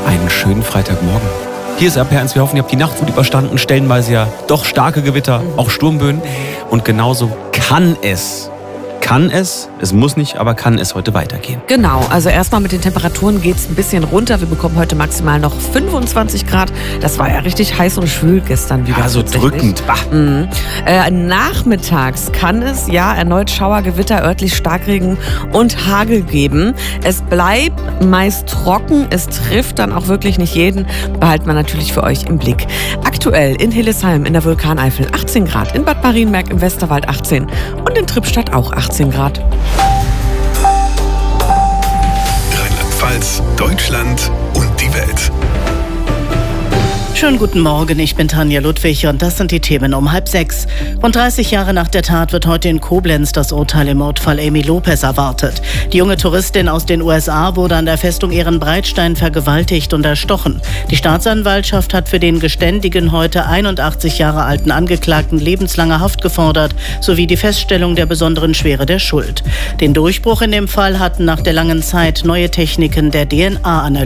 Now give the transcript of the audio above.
Einen schönen Freitagmorgen. Hier ist RPR1. Wir hoffen, ihr habt die Nacht gut überstanden. Stellenweise ja doch starke Gewitter, auch Sturmböen. Und genauso kann es, es muss nicht, aber kann es heute weitergehen. Genau, also erstmal mit den Temperaturen geht es ein bisschen runter. Wir bekommen heute maximal noch 25 Grad. Das war ja richtig heiß und schwül gestern wieder. Ja, so drückend. Nachmittags kann es ja erneut Schauer, Gewitter, örtlich Starkregen und Hagel geben. Es bleibt meist trocken. Es trifft dann auch wirklich nicht jeden. Behalten wir natürlich für euch im Blick. Aktuell in Hillesheim in der Vulkaneifel 18 Grad, in Bad Marienberg im Westerwald 18 und in Trippstadt auch 18 Grad. Rheinland-Pfalz, Deutschland und die Welt. Schönen guten Morgen, ich bin Tanja Ludwig und das sind die Themen um 5:30. Rund 30 Jahre nach der Tat wird heute in Koblenz das Urteil im Mordfall Amy Lopez erwartet. Die junge Touristin aus den USA wurde an der Festung Ehrenbreitstein vergewaltigt und erstochen. Die Staatsanwaltschaft hat für den geständigen, heute 81 Jahre alten Angeklagten lebenslange Haft gefordert, sowie die Feststellung der besonderen Schwere der Schuld. Den Durchbruch in dem Fall hatten nach der langen Zeit neue Techniken der DNA-Analyse.